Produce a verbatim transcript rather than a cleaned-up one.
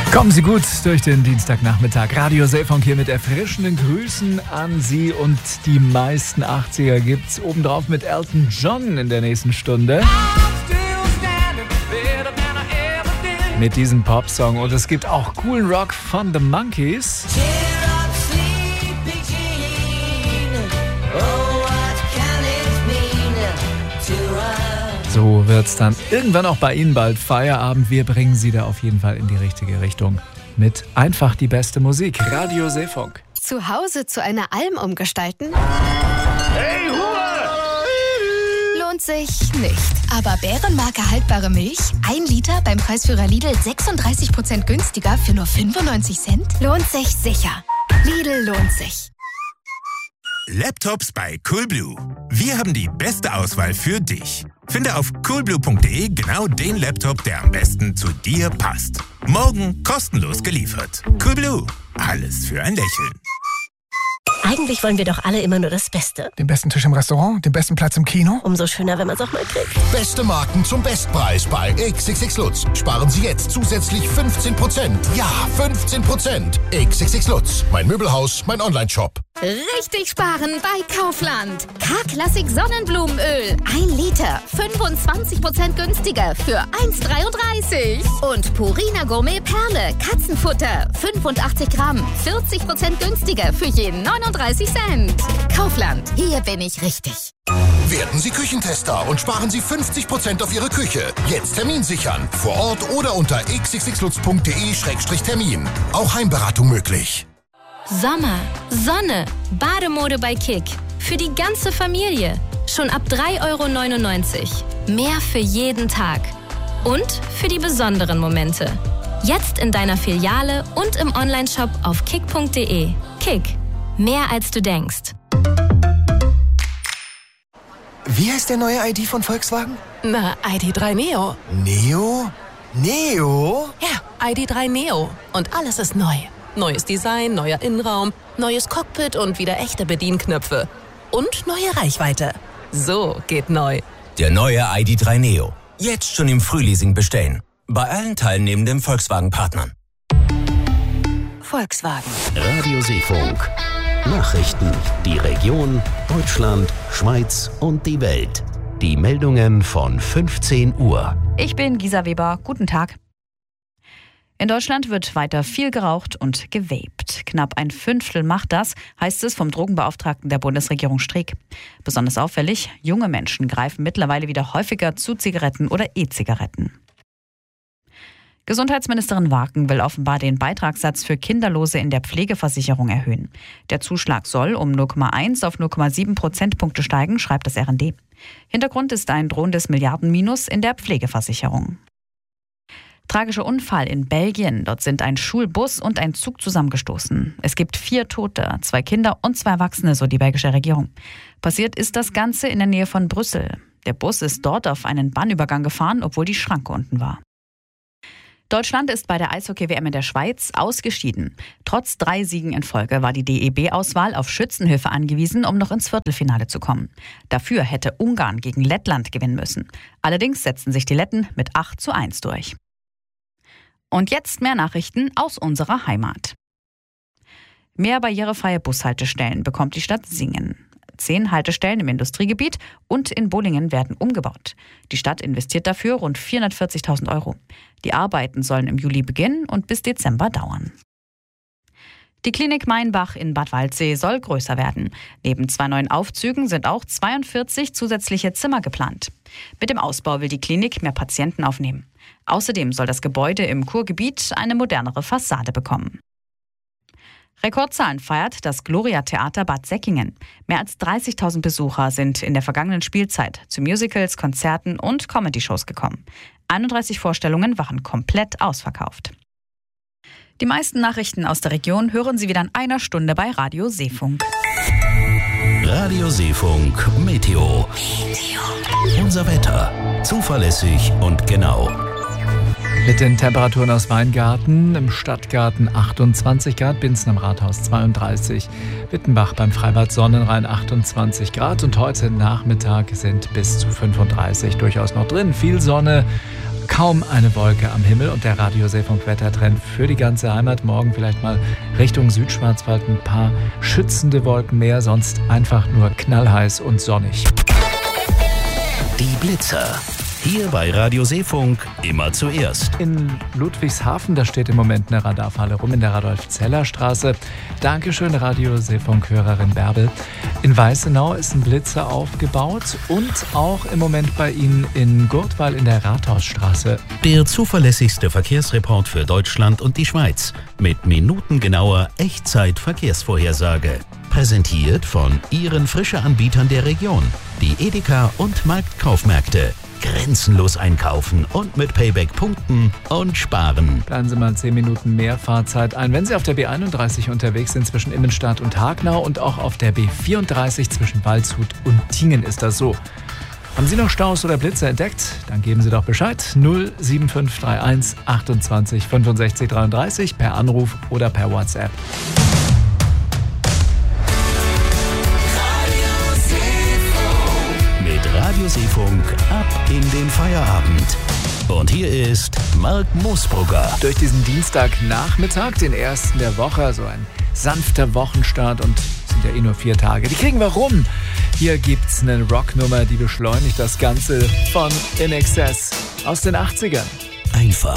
Kommen Sie gut durch den Dienstagnachmittag. Radio Seefunk hier mit erfrischenden Grüßen an Sie und die meisten achtziger gibt's obendrauf mit Elton John in der nächsten Stunde. Mit diesem Popsong und es gibt auch coolen Rock von The Monkees. So wird's dann irgendwann auch bei Ihnen bald Feierabend. Wir bringen Sie da auf jeden Fall in die richtige Richtung mit einfach die beste Musik. Radio Seefunk. Zu Hause zu einer Alm umgestalten? Hey, Ruhe! Lohnt sich nicht. Aber Bärenmarke haltbare Milch? Ein Liter beim Preisführer Lidl sechsunddreißig Prozent günstiger für nur fünfundneunzig Cent? Lohnt sich sicher. Lidl lohnt sich. Laptops bei Coolblue. Wir haben die beste Auswahl für dich. Finde auf coolblue punkt de genau den Laptop, der am besten zu dir passt. Morgen kostenlos geliefert. Coolblue. Alles für ein Lächeln. Eigentlich wollen wir doch alle immer nur das Beste. Den besten Tisch im Restaurant, den besten Platz im Kino. Umso schöner, wenn man es auch mal kriegt. Beste Marken zum Bestpreis bei X X X Lutz. Sparen Sie jetzt zusätzlich fünfzehn Prozent. Ja, fünfzehn Prozent. X X X Lutz. Mein Möbelhaus, mein Online-Shop. Richtig sparen bei Kaufland. K-Klassik Sonnenblumenöl. Ein Liter. fünfundzwanzig Prozent günstiger für eins Komma dreiunddreißig. Und Purina Gourmet Perle. Katzenfutter. fünfundachtzig Gramm. vierzig Prozent günstiger für jeden neununddreißig Cent. Kaufland. Hier bin ich richtig. Werden Sie Küchentester und sparen Sie fünfzig Prozent auf Ihre Küche. Jetzt Termin sichern. Vor Ort oder unter x x x lutz punkt de Schrägstrich Termin. Auch Heimberatung möglich. Sommer, Sonne, Bademode bei Kick. Für die ganze Familie. Schon ab drei Euro neunundneunzig. Mehr für jeden Tag. Und für die besonderen Momente. Jetzt in deiner Filiale und im Onlineshop auf kick punkt de. Kick. Mehr als du denkst. Wie heißt der neue I D von Volkswagen? Na, I D drei Neo. Neo? Neo? Ja, I D drei Neo. Und alles ist neu. Neues Design, neuer Innenraum, neues Cockpit und wieder echte Bedienknöpfe. Und neue Reichweite. So geht neu. Der neue I D drei Neo. Jetzt schon im Frühleasing bestellen. Bei allen teilnehmenden Volkswagen-Partnern. Volkswagen. Radio Seefunk. Nachrichten. Die Region, Deutschland, Schweiz und die Welt. Die Meldungen von fünfzehn Uhr. Ich bin Gisa Weber. Guten Tag. In Deutschland wird weiter viel geraucht und gewaped. Knapp ein Fünftel macht das, heißt es vom Drogenbeauftragten der Bundesregierung Streeck. Besonders auffällig, junge Menschen greifen mittlerweile wieder häufiger zu Zigaretten oder E-Zigaretten. Gesundheitsministerin Waken will offenbar den Beitragssatz für Kinderlose in der Pflegeversicherung erhöhen. Der Zuschlag soll um null Komma eins auf null Komma sieben Prozentpunkte steigen, schreibt das R N D. Hintergrund ist ein drohendes Milliardenminus in der Pflegeversicherung. Tragischer Unfall in Belgien. Dort sind ein Schulbus und ein Zug zusammengestoßen. Es gibt vier Tote, zwei Kinder und zwei Erwachsene, so die belgische Regierung. Passiert ist das Ganze in der Nähe von Brüssel. Der Bus ist dort auf einen Bahnübergang gefahren, obwohl die Schranke unten war. Deutschland ist bei der Eishockey-W M in der Schweiz ausgeschieden. Trotz drei Siegen in Folge war die D E B-Auswahl auf Schützenhilfe angewiesen, um noch ins Viertelfinale zu kommen. Dafür hätte Ungarn gegen Lettland gewinnen müssen. Allerdings setzten sich die Letten mit acht zu eins durch. Und jetzt mehr Nachrichten aus unserer Heimat. Mehr barrierefreie Bushaltestellen bekommt die Stadt Singen. Zehn Haltestellen im Industriegebiet und in Bolingen werden umgebaut. Die Stadt investiert dafür rund vierhundertvierzigtausend Euro. Die Arbeiten sollen im Juli beginnen und bis Dezember dauern. Die Klinik Mainbach in Bad Waldsee soll größer werden. Neben zwei neuen Aufzügen sind auch zweiundvierzig zusätzliche Zimmer geplant. Mit dem Ausbau will die Klinik mehr Patienten aufnehmen. Außerdem soll das Gebäude im Kurgebiet eine modernere Fassade bekommen. Rekordzahlen feiert das Gloria-Theater Bad Säckingen. Mehr als dreißigtausend Besucher sind in der vergangenen Spielzeit zu Musicals, Konzerten und Comedy-Shows gekommen. einunddreißig Vorstellungen waren komplett ausverkauft. Die meisten Nachrichten aus der Region hören Sie wieder in einer Stunde bei Radio Seefunk. Radio Seefunk Meteo. Meteo. Unser Wetter. Zuverlässig und genau. Mit den Temperaturen aus Weingarten, im Stadtgarten achtundzwanzig Grad, Binzen am Rathaus zweiunddreißig, Wittenbach beim Freibad Sonnenrhein achtundzwanzig Grad und heute Nachmittag sind bis zu fünfunddreißig durchaus noch drin. Viel Sonne, Kaum eine Wolke am Himmel und der Radio Seefunk-Wettertrend für die ganze Heimat. Morgen vielleicht mal Richtung Südschwarzwald ein paar schützende Wolken mehr, sonst einfach nur knallheiß und sonnig. Die Blitzer. Hier bei Radio Seefunk immer zuerst. In Ludwigshafen, da steht im Moment eine Radarfalle rum in der Radolf-Zeller-Straße. Dankeschön, Radio Seefunk-Hörerin Bärbel. In Weißenau ist ein Blitzer aufgebaut und auch im Moment bei Ihnen in Gurtwal in der Rathausstraße. Der zuverlässigste Verkehrsreport für Deutschland und die Schweiz mit minutengenauer Echtzeit-Verkehrsvorhersage. Präsentiert von Ihren Frische-Anbietern der Region, die Edeka und Marktkaufmärkte. Grenzenlos einkaufen und mit Payback punkten und sparen. Planen Sie mal zehn Minuten mehr Fahrzeit ein, wenn Sie auf der B einunddreißig unterwegs sind zwischen Immenstadt und Hagenau und auch auf der B vierunddreißig zwischen Waldshut und Tingen ist das so. Haben Sie noch Staus oder Blitze entdeckt? Dann geben Sie doch Bescheid. null sieben fünf drei eins achtundzwanzig fünfundsechzig dreiunddreißig per Anruf oder per WhatsApp. Radio Seefunk ab in den Feierabend. Und hier ist Marc Moosbrugger. Durch diesen Dienstagnachmittag, den ersten der Woche, so ein sanfter Wochenstart und sind ja eh nur vier Tage. Die kriegen wir rum. Hier gibt's eine Rocknummer, die beschleunigt das Ganze von In Excess aus den achtzigern. Einfach